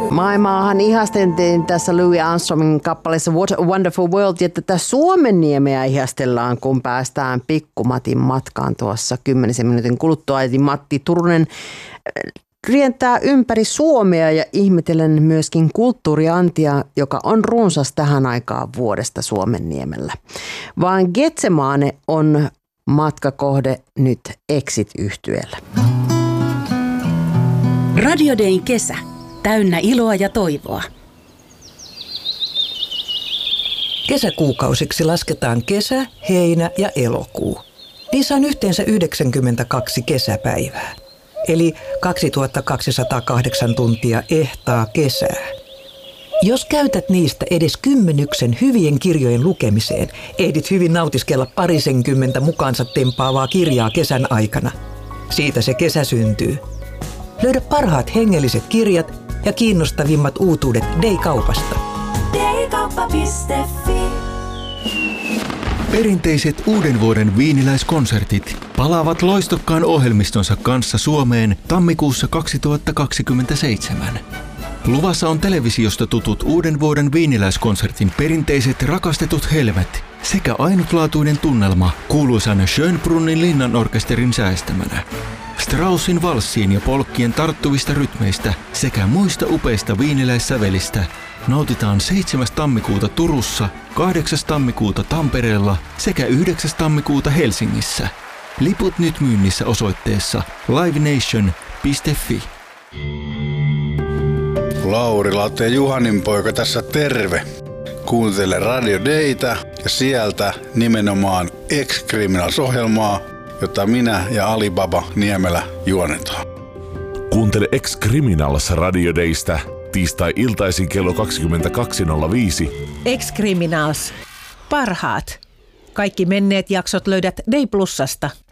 Maailmaahan ihasteltiin tässä Louis Armstrongin kappaleessa What a Wonderful World, ja tätä Suomenniemeä ihastellaan, kun päästään Pikku-Matin matkaan tuossa 10 minuutin kuluttua. Eli Matti Turunen rientää ympäri Suomea ja ihmetellen myöskin kulttuuriantia, joka on runsas tähän aikaan vuodesta Suomenniemellä. Vaan Getsemane on matkakohde nyt Exit-yhtyeellä. Radio Dayn kesä. Täynnä iloa ja toivoa. Kesäkuukausiksi lasketaan kesä, heinä ja elokuu. Niissä on yhteensä 92 kesäpäivää, eli 2208 tuntia ehtaa kesää. Jos käytät niistä edes 10 hyvien kirjojen lukemiseen, ehdit hyvin nautiskella parisenkymmentä mukaansa tempaavaa kirjaa kesän aikana. Siitä se kesä syntyy. Löydä parhaat hengelliset kirjat ja kiinnostavimmat uutuudet Day-kaupasta. Daykauppa.fi. Perinteiset uuden vuoden viiniläiskonsertit palaavat loistokkaan ohjelmistonsa kanssa Suomeen tammikuussa 2027. Luvassa on televisiosta tutut uuden vuoden viiniläiskonsertin perinteiset rakastetut helmet sekä ainutlaatuinen tunnelma kuuluisan Schönbrunnin linnanorkesterin säästämänä. Straussin valssien ja polkkien tarttuvista rytmeistä sekä muista upeista viiniläissävelistä nautitaan 7. tammikuuta Turussa, 8. tammikuuta Tampereella sekä 9. tammikuuta Helsingissä. Liput nyt myynnissä osoitteessa livenation.fi. Lauri Latte ja Juhanin poika tässä terve. Kuuntele Radio Daytä ja sieltä nimenomaan Ex-Criminals-ohjelmaa, jota minä ja Alibaba Niemelä juonetaan. Kuuntele Ex-Criminals Radio Daystä tiistai-iltaisin kello 22.05. Ex-Criminals. Parhaat. Kaikki menneet jaksot löydät Day Plusasta.